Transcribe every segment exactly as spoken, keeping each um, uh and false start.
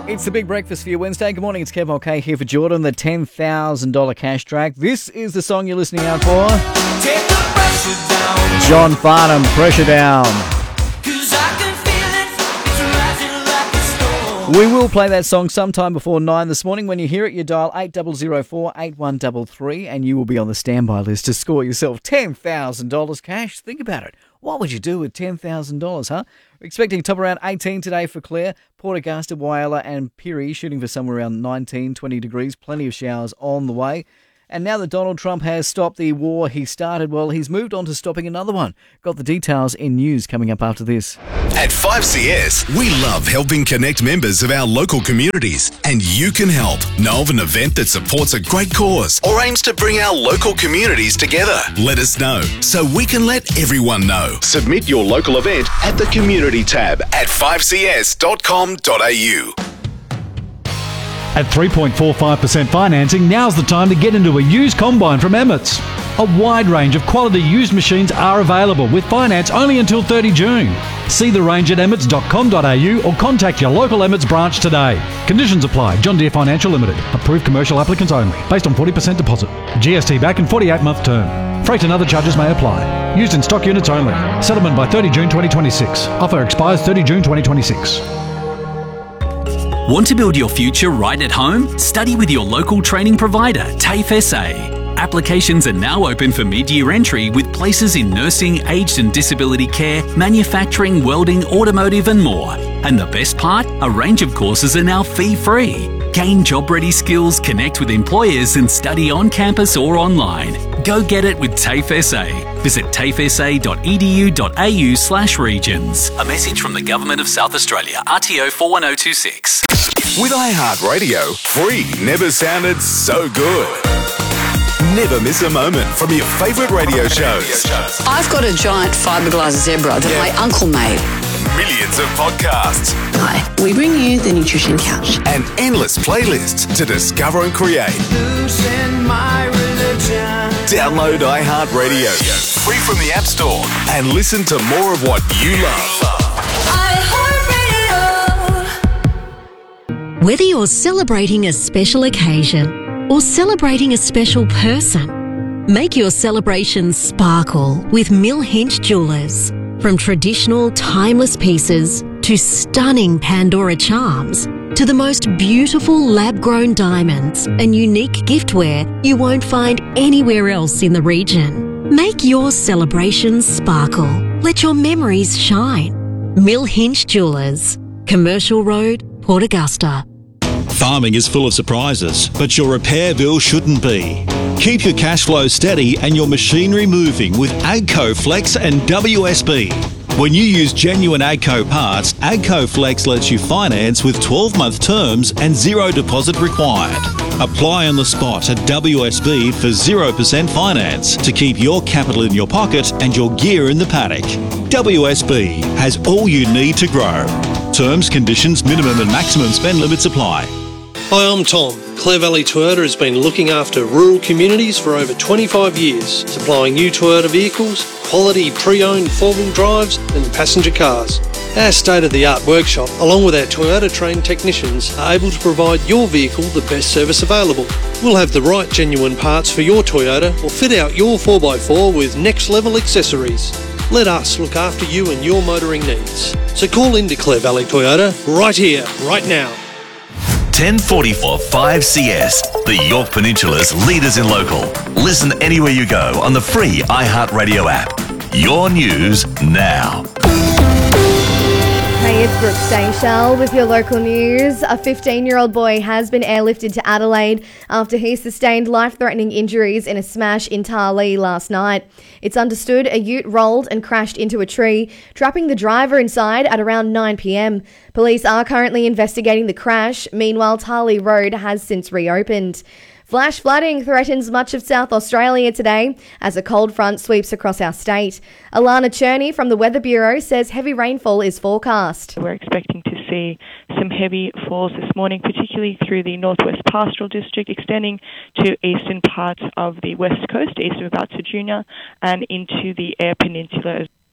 It's the big breakfast for your Wednesday. Good morning, it's Kev Mulcahy here for Jordan, the ten thousand dollars cash track. This is the song you're listening out for. Take the pressure down. John Farnham, Pressure Down. 'Cause I can feel it, it's rising like a storm. We will play that song sometime before nine this morning. When you hear it, you dial eight zero zero four, eight one three three and you will be on the standby list to score yourself ten thousand dollars cash. Think about it. What would you do with ten thousand dollars, huh? We're expecting top around eighteen today for Clare, Port Augusta, Whyalla and Pirrie, shooting for somewhere around nineteen, twenty degrees. Plenty of showers on the way. And now that Donald Trump has stopped the war he started, well, he's moved on to stopping another one. Got the details in news coming up after this. At five C S, we love helping connect members of our local communities, and you can help. Know of an event that supports a great cause or aims to bring our local communities together? Let us know so we can let everyone know. Submit your local event at the Community tab at five c s dot com dot a u. At three point four five percent financing, now's the time to get into a used combine from Emmett's. A wide range of quality used machines are available with finance only until thirty June. See the range at emmets dot com dot a u or contact your local Emmett's branch today. Conditions apply. John Deere Financial Limited. Approved commercial applicants only. Based on forty percent deposit. G S T back and forty-eight month term. Freight and other charges may apply. Used in stock units only. Settlement by thirty June twenty twenty-six. Offer expires thirty June twenty twenty-six. Want to build your future right at home? Study with your local training provider, TAFE S A. Applications are now open for mid-year entry with places in nursing, aged and disability care, manufacturing, welding, automotive and more. And the best part? A range of courses are now fee-free. Gain job-ready skills, connect with employers and study on campus or online. Go get it with TAFE S A. Visit tafesa dot e d u dot a u slash regions. A message from the Government of South Australia, R T O four one zero two six. With iHeartRadio, free never sounded so good. Never miss a moment from your favourite radio shows. I've got a giant fiberglass zebra that Yeah. my uncle made. Millions of podcasts Hi, we bring you the Nutrition Couch. and endless playlists to discover and create. Losing my religion. Download iHeartRadio free from the App Store and listen to more of what you love. Whether you're celebrating a special occasion or celebrating a special person, make your celebrations sparkle with Mill Hinch Jewelers. From traditional, timeless pieces to stunning Pandora charms to the most beautiful lab-grown diamonds and unique giftware you won't find anywhere else in the region. Make your celebrations sparkle. Let your memories shine. Mill Hinch Jewelers, Commercial Road, Port Augusta. Farming is full of surprises, but your repair bill shouldn't be. Keep your cash flow steady and your machinery moving with Agco Flex and W S B. When you use genuine Agco parts, Agco Flex lets you finance with twelve month terms and zero deposit required. Apply on the spot at W S B for zero percent finance to keep your capital in your pocket and your gear in the paddock. W S B has all you need to grow. Terms, conditions, minimum and maximum spend limits apply. Hi, I'm Tom. Clare Valley Toyota has been looking after rural communities for over twenty-five years, supplying new Toyota vehicles, quality pre-owned four-wheel drives and passenger cars. Our state-of-the-art workshop, along with our Toyota-trained technicians, are able to provide your vehicle the best service available. We'll have the right genuine parts for your Toyota or fit out your four by four with next-level accessories. Let us look after you and your motoring needs. So call into Clare Valley Toyota right here, right now. ten forty-four five C S, the York Peninsula's leaders in local. Listen anywhere you go on the free iHeartRadio app. Your news now. Hey, it's Brooke Seychelles with your local news. A fifteen-year-old boy has been airlifted to Adelaide after he sustained life-threatening injuries in a smash in Tarlee last night. It's understood a ute rolled and crashed into a tree, trapping the driver inside at around nine p.m. Police are currently investigating the crash. Meanwhile, Tarlee Road has since reopened. Flash flooding threatens much of South Australia today as a cold front sweeps across our state. Alana Cherney from the Weather Bureau says heavy rainfall is forecast. We're expecting to see some heavy falls this morning, particularly through the Northwest Pastoral District, extending to eastern parts of the West Coast, east of about Ceduna, and into the Eyre Peninsula.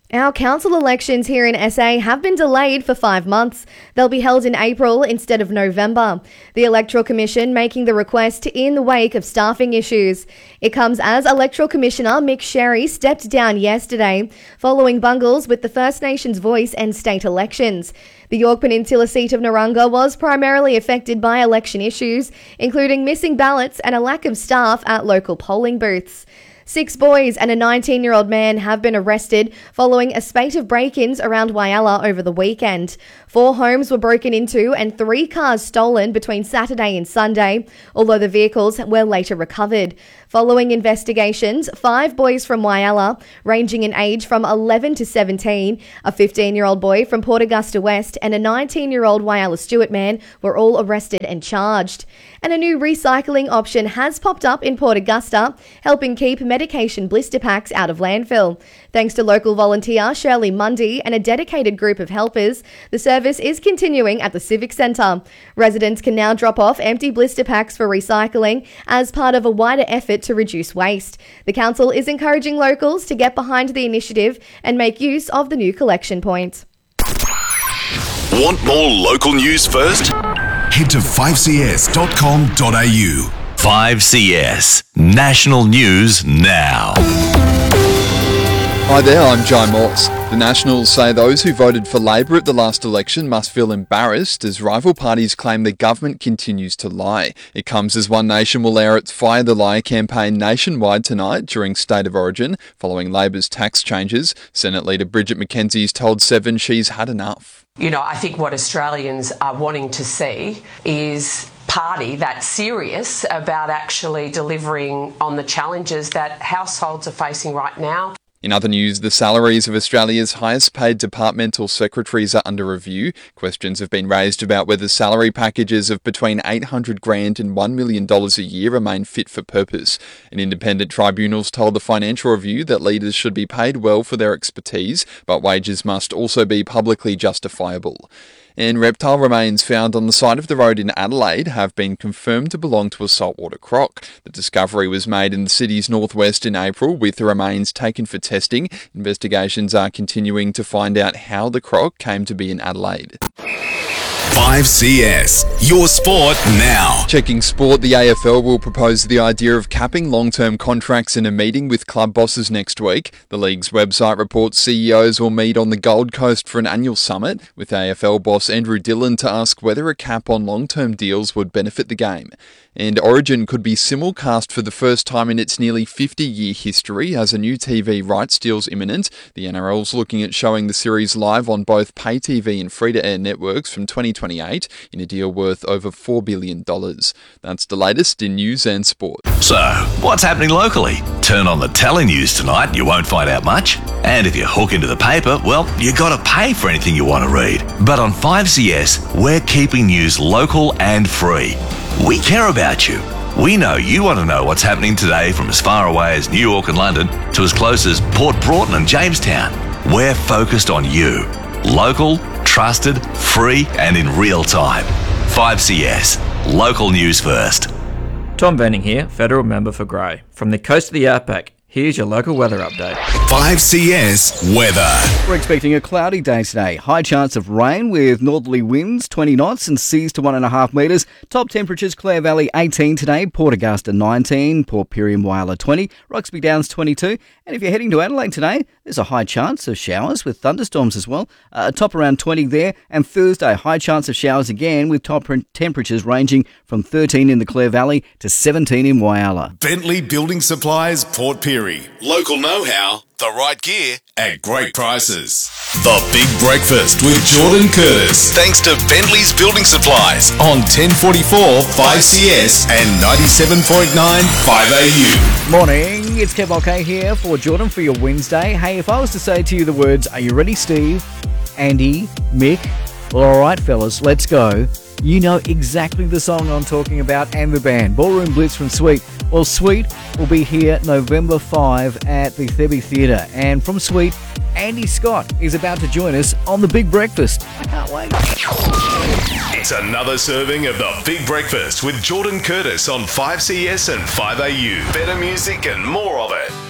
Our council elections here in S A have been delayed for five months. They'll be held in April instead of November. The Electoral Commission making the request in the wake of staffing issues. It comes as Electoral Commissioner Mick Sherry stepped down yesterday following bungles with the First Nations voice and state elections. The Yorke Peninsula seat of Narungga was primarily affected by election issues, including missing ballots and a lack of staff at local polling booths. Six boys and a nineteen-year-old man have been arrested following a spate of break-ins around Whyalla over the weekend. Four homes were broken into and three cars stolen between Saturday and Sunday, although the vehicles were later recovered. Following investigations, five boys from Whyalla, ranging in age from eleven to seventeen, a fifteen-year-old boy from Port Augusta West and a nineteen-year-old Whyalla Stewart man were all arrested and charged. And a new recycling option has popped up in Port Augusta, helping keep medication blister packs out of landfill. Thanks to local volunteer Shirley Mundy and a dedicated group of helpers, the service is continuing at the Civic Centre. Residents can now drop off empty blister packs for recycling as part of a wider effort to reduce waste. The council is encouraging locals to get behind the initiative and make use of the new collection point. Want more local news first? Head to five c s dot com dot a u. five C S National News Now. Hi there, I'm Joe Morse. The Nationals say those who voted for Labor at the last election must feel embarrassed as rival parties claim the government continues to lie. It comes as One Nation will air its Fire the Lie campaign nationwide tonight during State of Origin, following Labor's tax changes. Senate Leader Bridget McKenzie's told Seven she's had enough. You know, I think what Australians are wanting to see is party that's serious about actually delivering on the challenges that households are facing right now. In other news, the salaries of Australia's highest paid departmental secretaries are under review. Questions have been raised about whether salary packages of between eight hundred grand and one million dollars a year remain fit for purpose. An independent tribunal's told the Financial Review that leaders should be paid well for their expertise, but wages must also be publicly justifiable. And reptile remains found on the side of the road in Adelaide have been confirmed to belong to a saltwater croc. The discovery was made in the city's northwest in April, with the remains taken for testing. Investigations are continuing to find out how the croc came to be in Adelaide. five C S, your sport now. Checking sport, the A F L will propose the idea of capping long-term contracts in a meeting with club bosses next week. The league's website reports C E Os will meet on the Gold Coast for an annual summit, with A F L boss Andrew Dillon to ask whether a cap on long-term deals would benefit the game. And Origin could be simulcast for the first time in its nearly fifty-year history as a new T V rights deal's imminent. The N R L's looking at showing the series live on both pay T V and free-to-air networks from twenty twenty-eight in a deal worth over four billion dollars. That's the latest in news and sport. So, what's happening locally? Turn on the telenews tonight and you won't find out much. And if you hook into the paper, well, you got to pay for anything you want to read. But on five C S, we're keeping news local and free. We care about you. We know you want to know what's happening today from as far away as New York and London to as close as Port Broughton and Jamestown. We're focused on you. Local, trusted, free and in real time. five C S. Local news first. Tom Benning here, Federal Member for Grey. From the coast of the Outback, here's your local weather update. five C S weather. We're expecting a cloudy day today. High chance of rain with northerly winds twenty knots and seas to one and a half metres. Top temperatures: Clare Valley eighteen today, Port Augusta nineteen, Port Pirie and Whyalla twenty, Roxby Downs twenty-two. And if you're heading to Adelaide today, there's a high chance of showers with thunderstorms as well. Uh, top around twenty there. And Thursday, high chance of showers again with top temperatures ranging from thirteen in the Clare Valley to seventeen in Whyalla. Bentley Building Supplies, Port Pirie. Local know-how, the right gear at great prices. The Big Breakfast with Jordan Curtis. Thanks to Bentley's Building Supplies on ten forty-four five C S and ninety-seven point nine five A U. Morning, it's Kev Mulcahy here for Jordan for your Wednesday. Hey, if I was to say to you the words, are you ready, Steve, Andy, Mick? Well, all right, fellas, let's go. You know exactly the song I'm talking about and the band, Ballroom Blitz from Sweet. Well, Sweet will be here November fifth at the Thebby Theatre. And from Sweet, Andy Scott is about to join us on The Big Breakfast. I can't wait. It's another serving of The Big Breakfast with Jordan Curtis on five C S and five A U. Better music and more of it.